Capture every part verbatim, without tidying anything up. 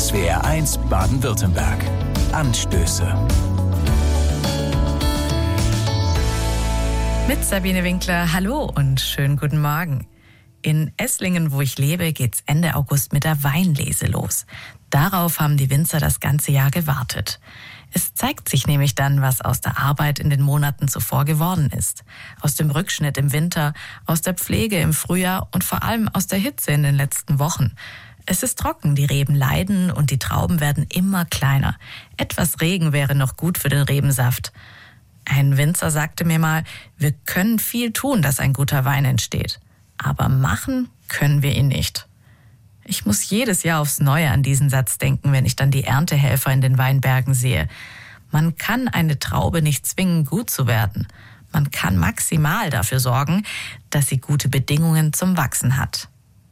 S W R eins Baden-Württemberg. Anstöße. Mit Sabine Winkler, hallo und schönen guten Morgen. In Esslingen, wo ich lebe, geht's Ende August mit der Weinlese los. Darauf haben die Winzer das ganze Jahr gewartet. Es zeigt sich nämlich dann, was aus der Arbeit in den Monaten zuvor geworden ist. Aus dem Rückschnitt im Winter, aus der Pflege im Frühjahr und vor allem aus der Hitze in den letzten Wochen. Es ist trocken, die Reben leiden und die Trauben werden immer kleiner. Etwas Regen wäre noch gut für den Rebensaft. Ein Winzer sagte mir mal, wir können viel tun, dass ein guter Wein entsteht. Aber machen können wir ihn nicht. Ich muss jedes Jahr aufs Neue an diesen Satz denken, wenn ich dann die Erntehelfer in den Weinbergen sehe. Man kann eine Traube nicht zwingen, gut zu werden. Man kann maximal dafür sorgen, dass sie gute Bedingungen zum Wachsen hat.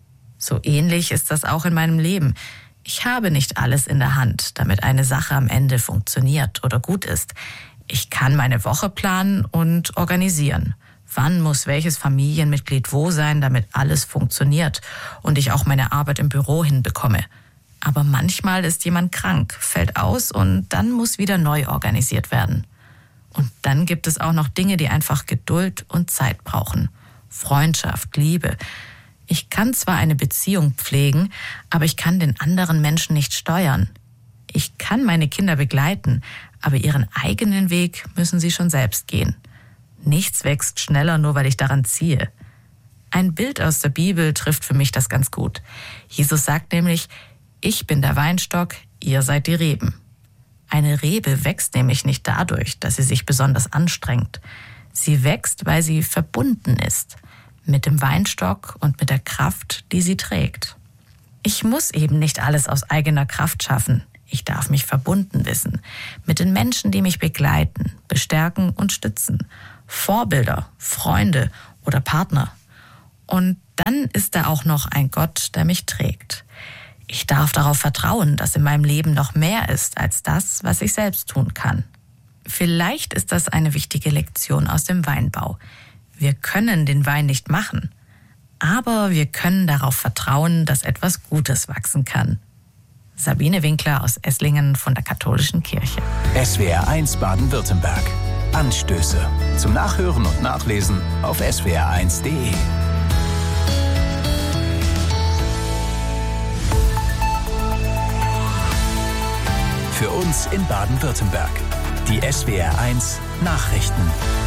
So ähnlich ist das auch in meinem Leben. Ich habe nicht alles in der Hand, damit eine Sache am Ende funktioniert oder gut ist. Ich kann meine Woche planen und organisieren. Wann muss welches Familienmitglied wo sein, damit alles funktioniert und ich auch meine Arbeit im Büro hinbekomme. Aber manchmal ist jemand krank, fällt aus und dann muss wieder neu organisiert werden. Und dann gibt es auch noch Dinge, die einfach Geduld und Zeit brauchen. Freundschaft, Liebe. Ich kann zwar eine Beziehung pflegen, aber ich kann den anderen Menschen nicht steuern. Ich kann meine Kinder begleiten, aber ihren eigenen Weg müssen sie schon selbst gehen. Nichts wächst schneller, nur weil ich daran ziehe. Ein Bild aus der Bibel trifft für mich das ganz gut. Jesus sagt nämlich, ich bin der Weinstock, ihr seid die Reben. Eine Rebe wächst nämlich nicht dadurch, dass sie sich besonders anstrengt. Sie wächst, weil sie verbunden ist mit dem Weinstock und mit der Kraft, die sie trägt. Ich muss eben nicht alles aus eigener Kraft schaffen. Ich darf mich verbunden wissen mit den Menschen, die mich begleiten, bestärken und stützen. Vorbilder, Freunde oder Partner. Und dann ist da auch noch ein Gott, der mich trägt. Ich darf darauf vertrauen, dass in meinem Leben noch mehr ist als das, was ich selbst tun kann. Vielleicht ist das eine wichtige Lektion aus dem Weinbau. Wir können den Wein nicht machen, aber wir können darauf vertrauen, dass etwas Gutes wachsen kann. Sabine Winkler aus Esslingen von der Katholischen Kirche. S W R eins Baden-Württemberg. Anstöße. Zum Nachhören und Nachlesen auf S W R eins Punkt de. Für uns in Baden-Württemberg. Die S W R eins Nachrichten.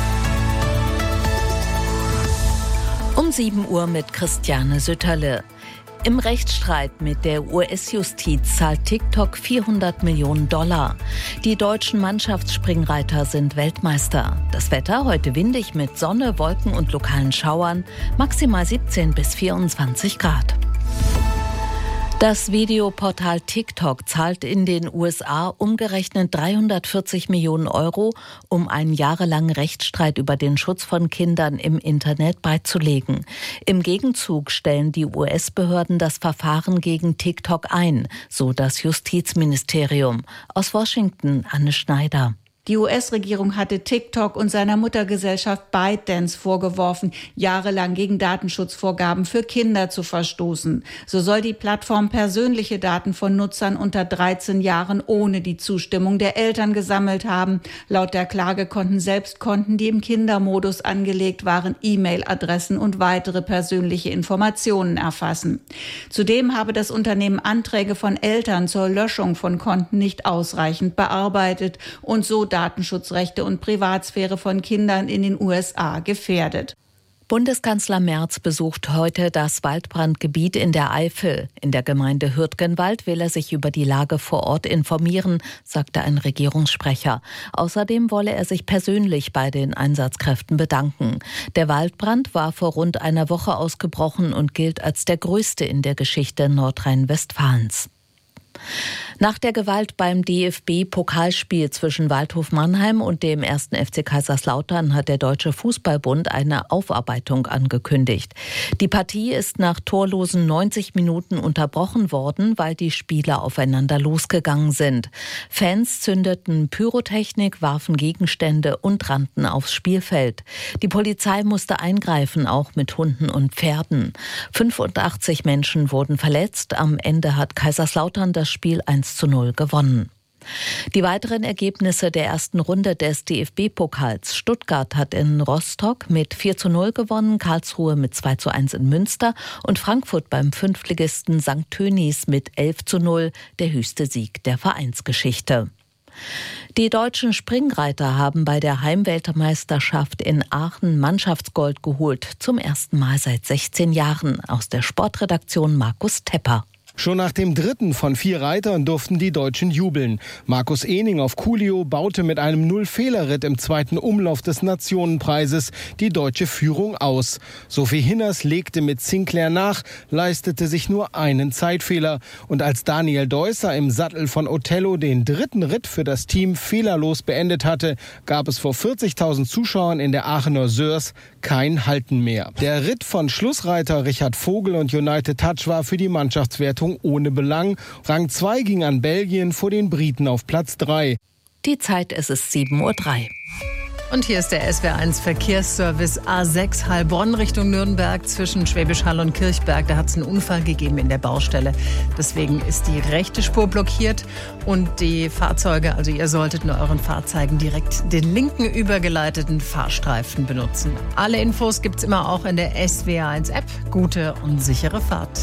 Um sieben Uhr mit Christiane Sütterle. Im Rechtsstreit mit der U S-Justiz zahlt TikTok vierhundert Millionen Dollar. Die deutschen Mannschaftsspringreiter sind Weltmeister. Das Wetter heute windig mit Sonne, Wolken und lokalen Schauern, maximal siebzehn bis vierundzwanzig Grad. Das Videoportal TikTok zahlt in den U S A umgerechnet dreihundertvierzig Millionen Euro, um einen jahrelangen Rechtsstreit über den Schutz von Kindern im Internet beizulegen. Im Gegenzug stellen die U S-Behörden das Verfahren gegen TikTok ein, so das Justizministerium. Aus Washington, Anne Schneider. Die U S-Regierung hatte TikTok und seiner Muttergesellschaft ByteDance vorgeworfen, jahrelang gegen Datenschutzvorgaben für Kinder zu verstoßen. So soll die Plattform persönliche Daten von Nutzern unter dreizehn Jahren ohne die Zustimmung der Eltern gesammelt haben. Laut der Klage konnten selbst Konten, die im Kindermodus angelegt waren, E-Mail-Adressen und weitere persönliche Informationen erfassen. Zudem habe das Unternehmen Anträge von Eltern zur Löschung von Konten nicht ausreichend bearbeitet und so Datenschutzrechte und Privatsphäre von Kindern in den U S A gefährdet. Bundeskanzler Merz besucht heute das Waldbrandgebiet in der Eifel. In der Gemeinde Hürtgenwald will er sich über die Lage vor Ort informieren, sagte ein Regierungssprecher. Außerdem wolle er sich persönlich bei den Einsatzkräften bedanken. Der Waldbrand war vor rund einer Woche ausgebrochen und gilt als der größte in der Geschichte Nordrhein-Westfalens. Nach der Gewalt beim D F B-Pokalspiel zwischen Waldhof Mannheim und dem ersten F C Kaiserslautern hat der Deutsche Fußballbund eine Aufarbeitung angekündigt. Die Partie ist nach torlosen neunzig Minuten unterbrochen worden, weil die Spieler aufeinander losgegangen sind. Fans zündeten Pyrotechnik, warfen Gegenstände und rannten aufs Spielfeld. Die Polizei musste eingreifen, auch mit Hunden und Pferden. fünfundachtzig Menschen wurden verletzt. Am Ende hat Kaiserslautern das das Spiel eins zu null gewonnen. Die weiteren Ergebnisse der ersten Runde des D F B-Pokals. Stuttgart hat in Rostock mit vier zu null gewonnen, Karlsruhe mit zwei zu eins in Münster und Frankfurt beim Fünftligisten Sankt Tönis mit elf zu null, der höchste Sieg der Vereinsgeschichte. Die deutschen Springreiter haben bei der Heimweltmeisterschaft in Aachen Mannschaftsgold geholt, zum ersten Mal seit sechzehn Jahren. Aus der Sportredaktion Markus Tepper. Schon nach dem dritten von vier Reitern durften die Deutschen jubeln. Markus Ehning auf Coolio baute mit einem Null-Fehler-Ritt im zweiten Umlauf des Nationenpreises die deutsche Führung aus. Sophie Hinners legte mit Sinclair nach, leistete sich nur einen Zeitfehler. Und als Daniel Deusser im Sattel von Othello den dritten Ritt für das Team fehlerlos beendet hatte, gab es vor vierzigtausend Zuschauern in der Aachener Sörs kein Halten mehr. Der Ritt von Schlussreiter Richard Vogel und United Touch war für die Mannschaftswertung ohne Belang. Rang zwei ging an Belgien vor den Briten auf Platz drei. Die Zeit, es ist sieben Uhr drei. Und hier ist der S W R eins Verkehrsservice A sechs Heilbronn Richtung Nürnberg zwischen Schwäbisch Hall und Kirchberg. Da hat es einen Unfall gegeben in der Baustelle. Deswegen ist die rechte Spur blockiert und die Fahrzeuge, also ihr solltet nur euren Fahrzeugen direkt den linken übergeleiteten Fahrstreifen benutzen. Alle Infos gibt's immer auch in der S W R eins App. Gute und sichere Fahrt.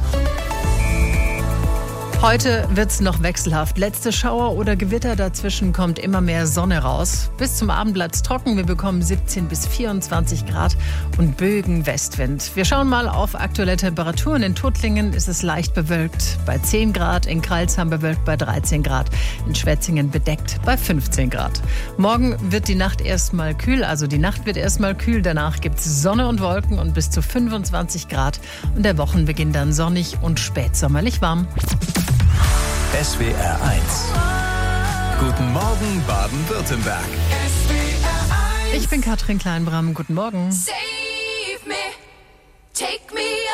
Heute wird's noch wechselhaft. Letzte Schauer oder Gewitter, dazwischen kommt immer mehr Sonne raus. Bis zum Abend bleibt's trocken. Wir bekommen siebzehn bis vierundzwanzig Grad und Bögen Westwind. Wir schauen mal auf aktuelle Temperaturen. In Tuttlingen ist es leicht bewölkt bei zehn Grad, in Crailsheim bewölkt bei dreizehn Grad, in Schwetzingen bedeckt bei fünfzehn Grad. Morgen wird die Nacht erstmal kühl, also die Nacht wird erstmal kühl. Danach gibt's Sonne und Wolken und bis zu fünfundzwanzig Grad. Und der Wochenbeginn dann sonnig und spätsommerlich warm. S W R eins. Guten Morgen, Baden-Württemberg. Ich bin Katrin Kleinbram. Guten Morgen. Save me, take me